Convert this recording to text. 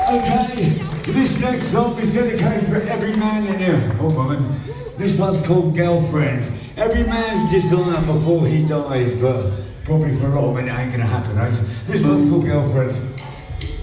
Okay, this next song is dedicated for every man in here. Oh, woman. This one's called Girlfriend. Every man's desire before he dies, but probably for a lot of men it ain't gonna happen, eh? This one's called Girlfriend.